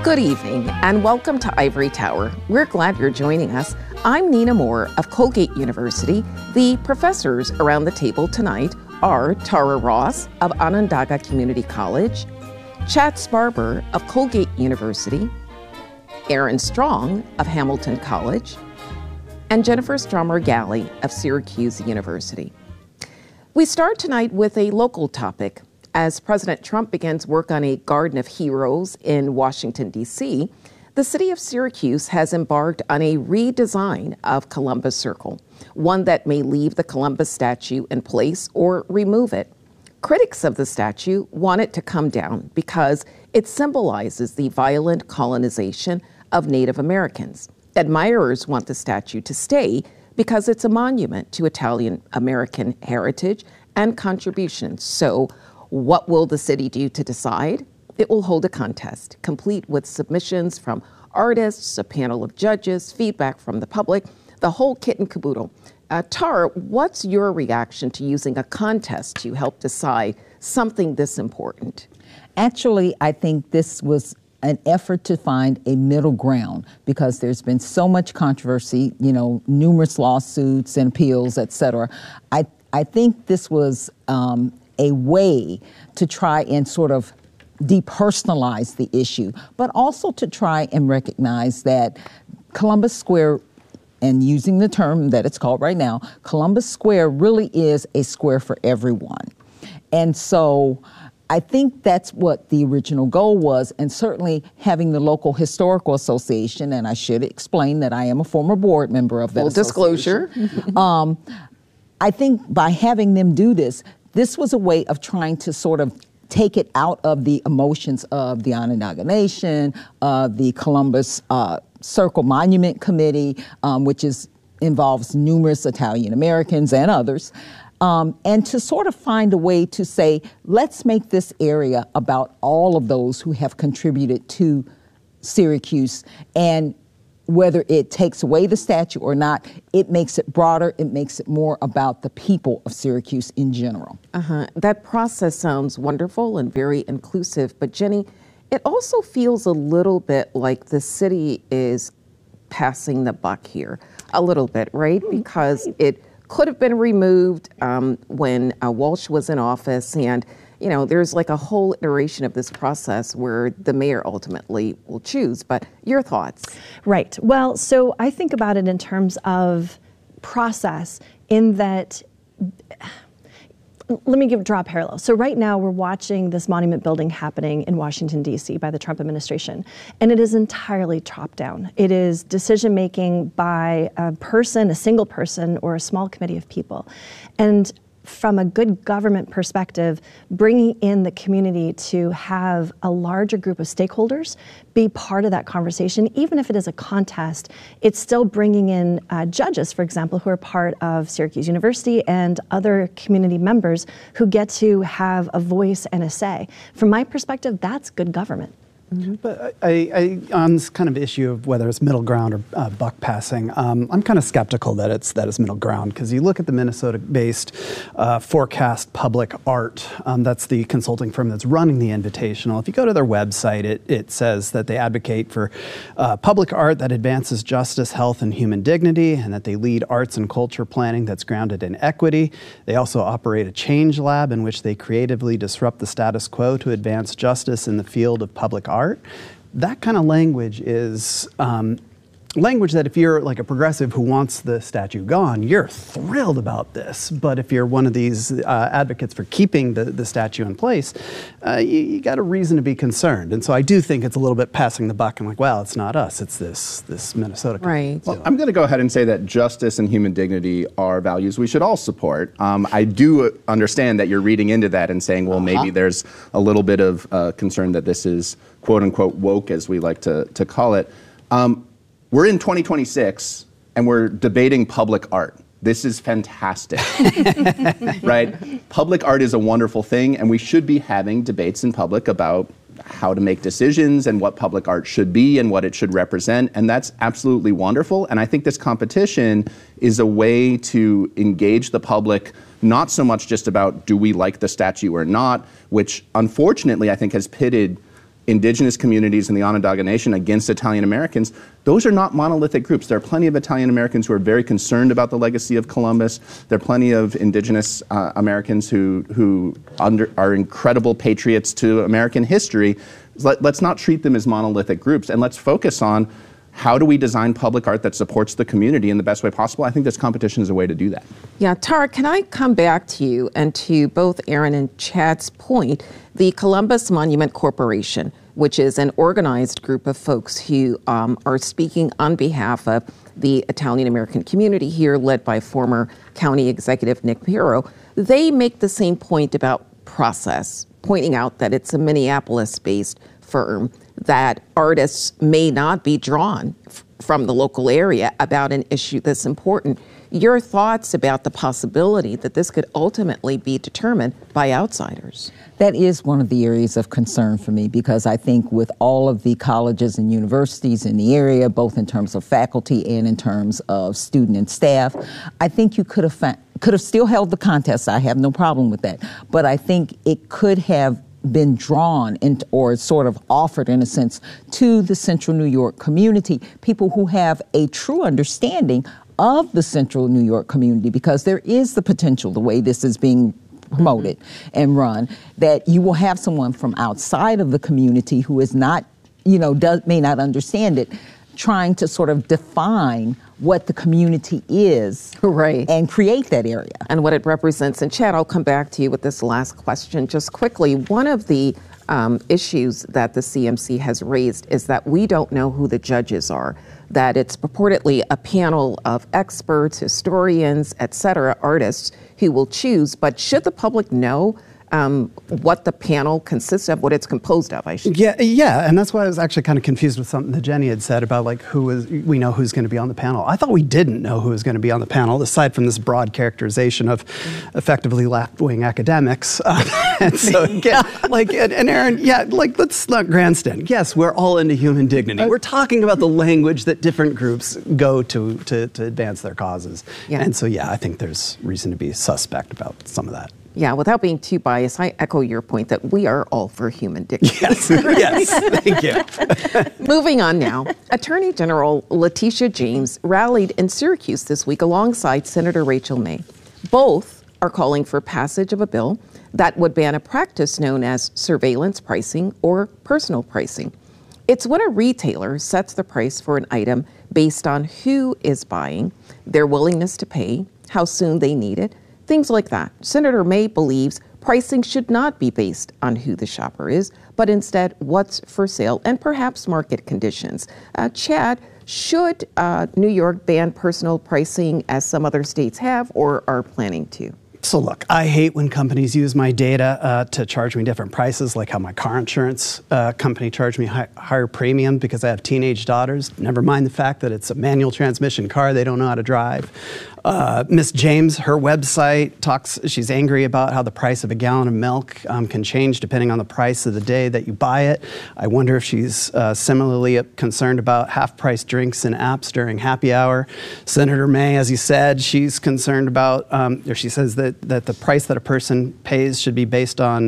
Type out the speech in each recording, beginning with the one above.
Good evening and welcome to Ivory Tower. We're glad you're joining us. I'm Nina Moore of Colgate University. The professors around the table tonight are Tara Ross of Onondaga Community College, Chad Sparber of Colgate University, Aaron Strong of Hamilton College, and Jennifer Stromer-Galley of Syracuse University. We start tonight with a local topic. As President Trump begins work on a Garden of Heroes in Washington, D.C., the city of Syracuse has embarked on a redesign of Columbus Circle, one that may leave the Columbus statue in place or remove it. Critics of the statue want it to come down because it symbolizes the violent colonization of Native Americans. Admirers want the statue to stay because it's a monument to Italian American heritage and contributions. So, what will the city do to decide? It will hold a contest, complete with submissions from artists, a panel of judges, feedback from the public, the whole kit and caboodle. Tara, what's your reaction to using a contest to help decide something this important? Actually, I think this was an effort to find a middle ground because there's been so much controversy, numerous lawsuits and appeals, et cetera. I think this was a way to try and sort of depersonalize the issue, but also to try and recognize that Columbus Square, and using the term that it's called right now, Columbus Square really is a square for everyone. And so I think that's what the original goal was, and certainly having the local historical association, and I should explain that I am a former board member of that Full disclosure. I think by having them do this was a way of trying to sort of take it out of the emotions of the Onondaga Nation, the Columbus Circle Monument Committee, which involves numerous Italian Americans and others, and to sort of find a way to say, let's make this area about all of those who have contributed to Syracuse, and whether it takes away the statue or not, it makes it broader, it makes it more about the people of Syracuse in general. That process sounds wonderful and very inclusive, but Jenny, it also feels a little bit like the city is passing the buck here, a little bit, right? Because it could have been removed when Walsh was in office, and there's like a whole iteration of this process where the mayor ultimately will choose. But your thoughts? Right. Well, so I think about it in terms of process in that, let me draw a parallel. So right now we're watching this monument building happening in Washington, D.C. by the Trump administration, and it is entirely top down. It is decision making by a person, a single person, or a small committee of people. And from a good government perspective, bringing in the community to have a larger group of stakeholders be part of that conversation, even if it is a contest, it's still bringing in judges, for example, who are part of Syracuse University and other community members who get to have a voice and a say. From my perspective, that's good government. But I on this kind of issue of whether it's middle ground or buck passing, I'm kind of skeptical that it's middle ground, because you look at the Minnesota-based Forecast Public Art. That's the consulting firm that's running the Invitational. If you go to their website, it says that they advocate for public art that advances justice, health, and human dignity, and that they lead arts and culture planning that's grounded in equity. They also operate a change lab in which they creatively disrupt the status quo to advance justice in the field of public art. That kind of language is language that if you're like a progressive who wants the statue gone, you're thrilled about this. But if you're one of these advocates for keeping the statue in place, you got a reason to be concerned. And so I do think it's a little bit passing the buck. I'm like, well, it's not us, it's this Minnesota company. Right. Well, I'm going to go ahead and say that justice and human dignity are values we should all support. I do understand that you're reading into that and saying, well, maybe there's a little bit of concern that this is quote unquote woke, as we like to call it. We're in 2026 and we're debating public art. This is fantastic, right? Public art is a wonderful thing, and we should be having debates in public about how to make decisions and what public art should be and what it should represent, and that's absolutely wonderful. And I think this competition is a way to engage the public, not so much just about do we like the statue or not, which unfortunately I think has pitted indigenous communities in the Onondaga Nation against Italian Americans, those are not monolithic groups. There are plenty of Italian Americans who are very concerned about the legacy of Columbus. There are plenty of indigenous Americans who are incredible patriots to American history. Let's not treat them as monolithic groups, and let's focus on how do we design public art that supports the community in the best way possible. I think this competition is a way to do that. Yeah, Tara, can I come back to you and to both Aaron and Chad's point? The Columbus Monument Corporation, which is an organized group of folks who are speaking on behalf of the Italian American community here, led by former County Executive Nick Pirro, they make the same point about process, pointing out that it's a Minneapolis-based firm, that artists may not be drawn from the local area about an issue that's important. Your thoughts about the possibility that this could ultimately be determined by outsiders? That is one of the areas of concern for me, because I think with all of the colleges and universities in the area, both in terms of faculty and in terms of student and staff, I think you could have still held the contest. I have no problem with that. But I think it could have been drawn into, or sort of offered in a sense, to the Central New York community, people who have a true understanding of the Central New York community, because there is the potential, the way this is being promoted and run, that you will have someone from outside of the community who is not, may not understand it, trying to sort of define what the community is, right, and create that area. And what it represents. And Chad, I'll come back to you with this last question just quickly. One of the issues that the CMC has raised is that we don't know who the judges are, that it's purportedly a panel of experts, historians, et cetera, artists who will choose. But should the public know what the panel consists of, what it's composed of, I should say? Yeah, and that's why I was actually kind of confused with something that Jenny had said about we know who's going to be on the panel. I thought we didn't know who was going to be on the panel, aside from this broad characterization of effectively left-wing academics. And so, again, and Aaron, let's not grandstand. Yes, we're all into human dignity. We're talking about the language that different groups go to advance their causes. Yeah. And so, I think there's reason to be suspect about some of that. Yeah, without being too biased, I echo your point that we are all for human dignity. Yes, thank you. Moving on now, Attorney General Letitia James rallied in Syracuse this week alongside Senator Rachel May. Both are calling for passage of a bill that would ban a practice known as surveillance pricing or personal pricing. It's when a retailer sets the price for an item based on who is buying, their willingness to pay, how soon they need it, things like that. Senator May believes pricing should not be based on who the shopper is, but instead what's for sale and perhaps market conditions. Chad, should New York ban personal pricing as some other states have or are planning to? So look, I hate when companies use my data to charge me different prices, like how my car insurance company charged me higher premium because I have teenage daughters. Never mind the fact that it's a manual transmission car they don't know how to drive. Miss James, her website she's angry about how the price of a gallon of milk can change depending on the price of the day that you buy it. I wonder if she's similarly concerned about half-price drinks and apps during happy hour. Senator May, as you said, she's concerned about, or she says that the price that a person pays should be based on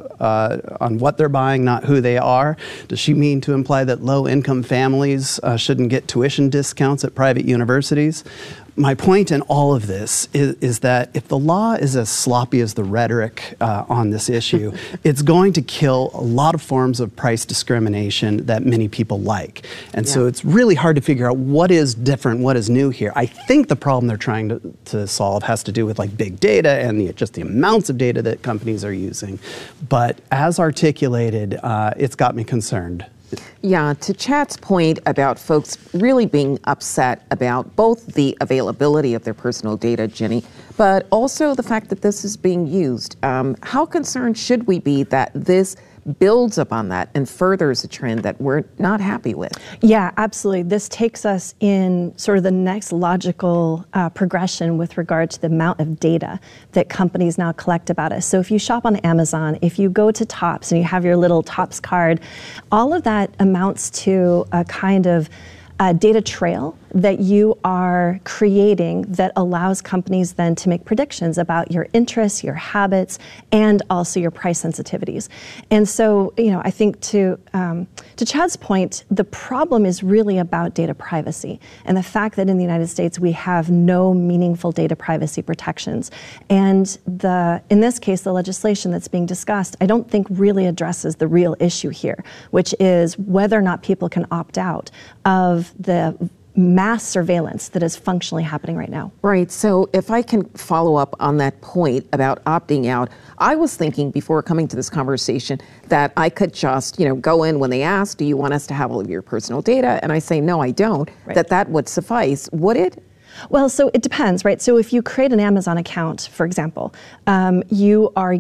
what they're buying, not who they are. Does she mean to imply that low-income families shouldn't get tuition discounts at private universities? My point in all of this is that if the law is as sloppy as the rhetoric on this issue, it's going to kill a lot of forms of price discrimination that many people like. And so it's really hard to figure out what is different, what is new here. I think the problem they're trying to solve has to do with big data and just the amounts of data that companies are using. But as articulated, it's got me concerned. Yeah, to Chad's point about folks really being upset about both the availability of their personal data, Jenny, but also the fact that this is being used. How concerned should we be that this builds upon that and furthers a trend that we're not happy with? Yeah, absolutely. This takes us in sort of the next logical progression with regard to the amount of data that companies now collect about us. So if you shop on Amazon, if you go to Topps and you have your little Topps card, all of that amounts to a kind of data trail that you are creating that allows companies then to make predictions about your interests, your habits, and also your price sensitivities. And so, I think to Chad's point, the problem is really about data privacy and the fact that in the United States we have no meaningful data privacy protections. And in this case, the legislation that's being discussed, I don't think really addresses the real issue here, which is whether or not people can opt out of the mass surveillance that is functionally happening right now. Right. So if I can follow up on that point about opting out, I was thinking before coming to this conversation that I could just, go in when they ask, do you want us to have all of your personal data? And I say, no, I don't, right. that would suffice. Would it? Well, so it depends, right? So if you create an Amazon account, for example, you have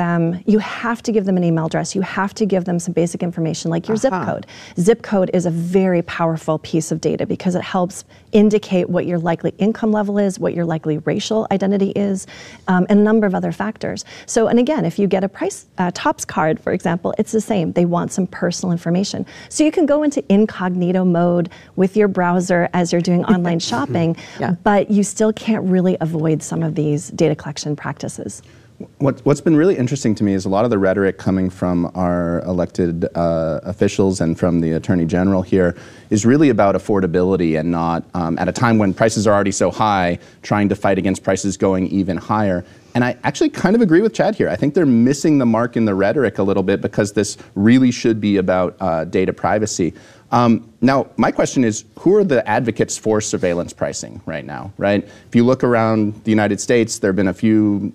to give them an email address. You have to give them some basic information like your zip code. Zip code is a very powerful piece of data because it helps indicate what your likely income level is, what your likely racial identity is, and a number of other factors. So, and again, if you get a price Tops card, for example, it's the same. They want some personal information. So you can go into incognito mode with your browser as you're doing online shopping. Yeah. But you still can't really avoid some of these data collection practices. What's been really interesting to me is a lot of the rhetoric coming from our elected officials and from the Attorney General here is really about affordability and not, at a time when prices are already so high, trying to fight against prices going even higher. And I actually kind of agree with Chad here. I think they're missing the mark in the rhetoric a little bit because this really should be about data privacy. Now, my question is, who are the advocates for surveillance pricing right now, right? If you look around the United States, there have been a few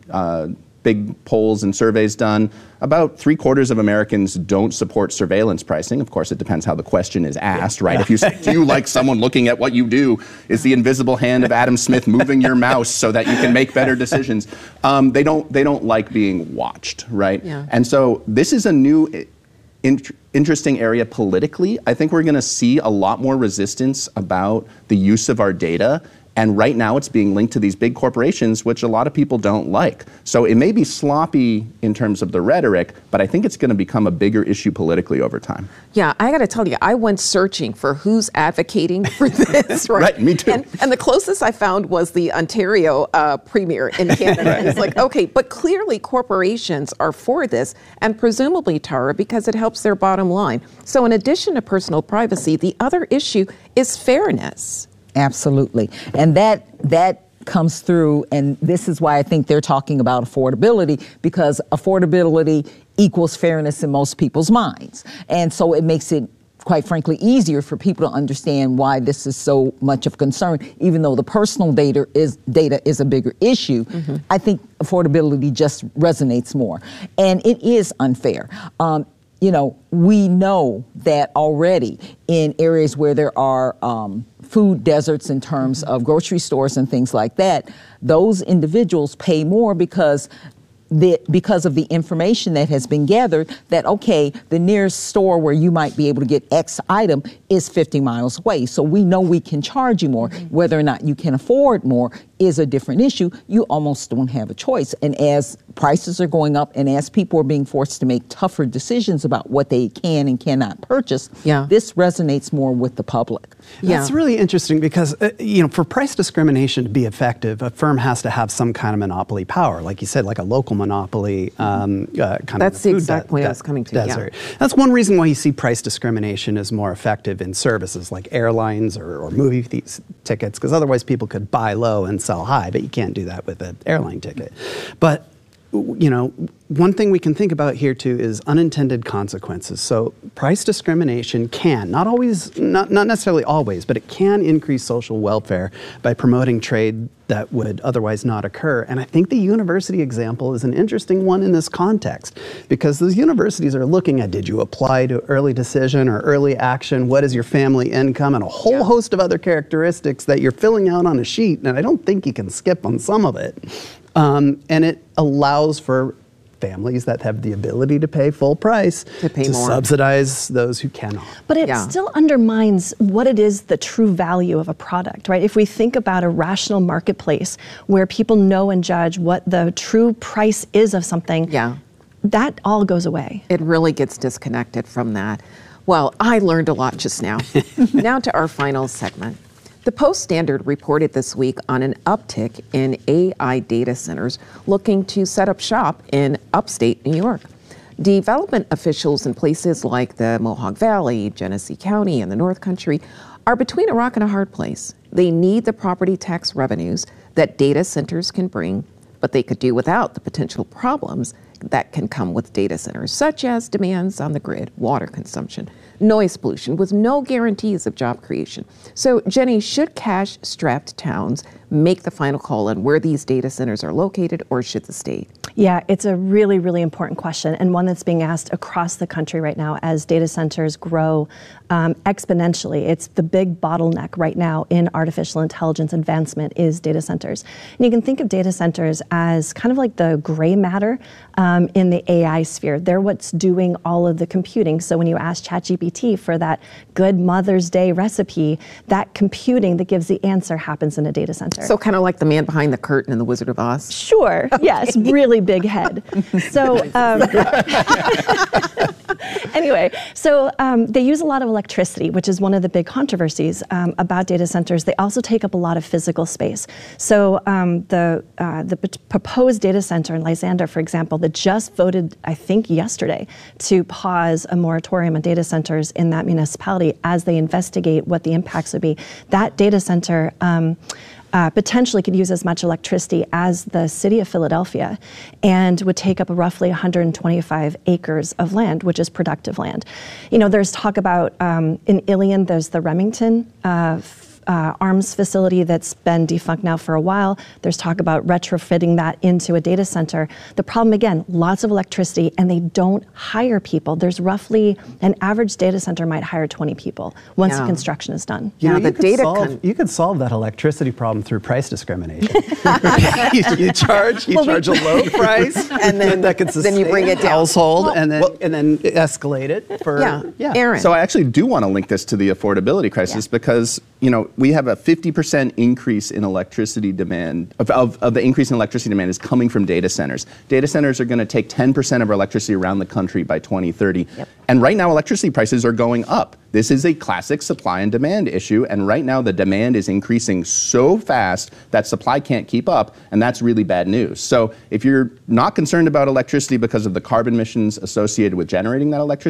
big polls and surveys done. About 3/4 of Americans don't support surveillance pricing. Of course, it depends how the question is asked, right? If you say, do you like someone looking at what you do? Is the invisible hand of Adam Smith moving your mouse so that you can make better decisions? They don't like being watched, right? Yeah. And so this is a new interesting area politically. I think we're going to see a lot more resistance about the use of our data. And right now it's being linked to these big corporations, which a lot of people don't like. So it may be sloppy in terms of the rhetoric, but I think it's going to become a bigger issue politically over time. Yeah, I got to tell you, I went searching for who's advocating for this. Right, right, me too. And the closest I found was the Ontario Premier in Canada. Right. And it's like, okay, but clearly corporations are for this, and presumably, Tara, because it helps their bottom line. So in addition to personal privacy, the other issue is fairness. Absolutely. And that comes through, and this is why I think they're talking about affordability, because affordability equals fairness in most people's minds. And so it makes it, quite frankly, easier for people to understand why this is so much of concern, even though the personal data is a bigger issue. Mm-hmm. I think affordability just resonates more. And it is unfair. We know that already in areas where there are food deserts in terms of grocery stores and things like that, those individuals pay more because of the information that has been gathered that, okay, the nearest store where you might be able to get X item is 50 miles away. So we know we can charge you more. Mm-hmm. Whether or not you can afford more is a different issue. You almost don't have a choice. And as prices are going up and as people are being forced to make tougher decisions about what they can and cannot purchase, this resonates more with the public. That's really interesting because, for price discrimination to be effective, a firm has to have some kind of monopoly power. Like you said, like a local monopoly kind of. That's the exact point I was coming to. Desert. Yeah. That's one reason why you see price discrimination is more effective in services like airlines or movie tickets, because otherwise people could buy low and sell high, but you can't do that with an airline ticket. But one thing we can think about here too is unintended consequences. So price discrimination can, not necessarily always, but it can increase social welfare by promoting trade that would otherwise not occur. And I think the university example is an interesting one in this context, because those universities are looking at, did you apply to early decision or early action? What is your family income? And a whole host of other characteristics that you're filling out on a sheet. And I don't think you can skip on some of it. And it allows for families that have the ability to pay full price to subsidize those who cannot. But it still undermines what it is the true value of a product, right? If we think about a rational marketplace where people know and judge what the true price is of something, that all goes away. It really gets disconnected from that. Well, I learned a lot just now. Now to our final segment. The Post-Standard reported this week on an uptick in AI data centers looking to set up shop in upstate New York. Development officials in places like the Mohawk Valley, Genesee County, and the North Country are between a rock and a hard place. They need the property tax revenues that data centers can bring, but they could do without the potential problems that can come with data centers, such as demands on the grid, water consumption, noise pollution, with no guarantees of job creation. So, Jenny, should cash-strapped towns make the final call on where these data centers are located, or should the state? Yeah, it's a really, really important question, and one that's being asked across the country right now as data centers grow exponentially. It's the big bottleneck right now in artificial intelligence advancement is data centers. And you can think of data centers as kind of like the gray matter in the AI sphere. They're what's doing all of the computing. So when you ask ChatGPT for that good Mother's Day recipe, that computing that gives the answer happens in a data center. So kind of like the man behind the curtain in The Wizard of Oz? Sure, yes, really big head. So anyway, so they use a lot of electricity, which is one of the big controversies about data centers. They also take up a lot of physical space. So the proposed data center in Lysander, for example, that just voted, I think yesterday, to pause a moratorium on data centers in that municipality as they investigate what the impacts would be. That data center potentially could use as much electricity as the city of Philadelphia and would take up roughly 125 acres of land, which is productive land. You know, there's talk about, in Ilion, there's the Remington arms facility that's been defunct now for a while. There's talk about retrofitting that into a data center. The problem, again, lots of electricity, and they don't hire people. There's roughly, an average data center might hire 20 people once the construction is done. You could solve that electricity problem through price discrimination. you charge a low price, and then that could sustain then you bring it down. Household, and then escalate it for Aaron. So I actually do want to link this to the affordability crisis because, you know, we have a 50% increase in electricity demand, of the increase in electricity demand is coming from data centers. Data centers are going to take 10% of our electricity around the country by 2030. Yep. And right now, electricity prices are going up. This is a classic supply and demand issue. And right now, the demand is increasing so fast that supply can't keep up. And that's really bad news. So if you're not concerned about electricity because of the carbon emissions associated with generating that electricity,